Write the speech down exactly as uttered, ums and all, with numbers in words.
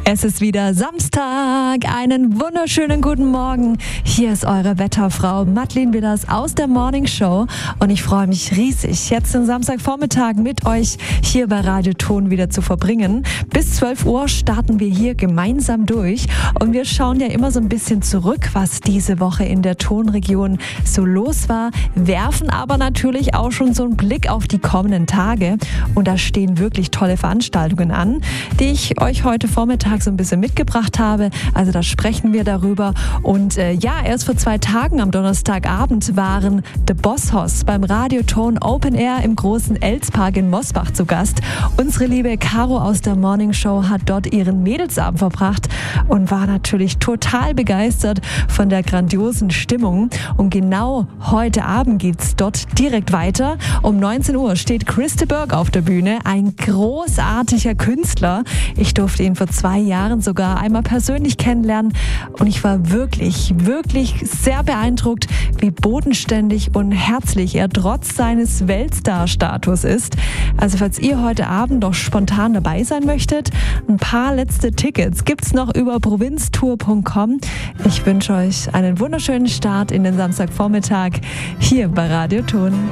Es ist wieder Samstag. Einen wunderschönen guten Morgen. Hier ist eure Wetterfrau Madeleine Widders aus der Morning Show und ich freue mich riesig, jetzt den Samstagvormittag mit euch hier bei Radio Ton wieder zu verbringen. Bis zwölf Uhr starten wir hier gemeinsam durch und wir schauen ja immer so ein bisschen zurück, was diese Woche in der Tonregion so los war, werfen aber natürlich auch schon so einen Blick auf die kommenden Tage und da stehen wirklich tolle Veranstaltungen an, die ich euch heute Vormittag so ein bisschen mitgebracht habe. Also da sprechen wir darüber. Und äh, ja, erst vor zwei Tagen am Donnerstagabend waren The Boss Hoss beim Radioton Open Air im großen Elspark in Mosbach zu Gast. Unsere liebe Caro aus der Morning Show hat dort ihren Mädelsabend verbracht und war natürlich total begeistert von der grandiosen Stimmung. Und genau heute Abend geht's dort direkt weiter. Um neunzehn Uhr steht Chris de Burgh auf der Bühne, ein großartiger Künstler. Ich durfte ihn vor zwei Jahren sogar einmal persönlich kennenlernen und ich war wirklich, wirklich sehr beeindruckt, wie bodenständig und herzlich er trotz seines Weltstar-Status ist. Also falls ihr heute Abend noch spontan dabei sein möchtet, ein paar letzte Tickets gibt's noch über provinztour punkt com. Ich wünsche euch einen wunderschönen Start in den Samstagvormittag hier bei Radio Ton.